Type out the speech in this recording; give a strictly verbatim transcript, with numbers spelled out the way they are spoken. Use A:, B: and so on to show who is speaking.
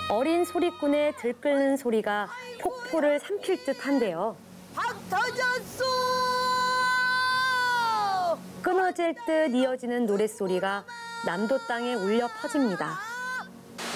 A: 어린 소리꾼의 들끓는 소리가 폭포를 삼킬 듯한데요.
B: 박 터졌어!
A: 끊어질 듯 이어지는 노랫소리가 남도 땅에 울려 퍼집니다.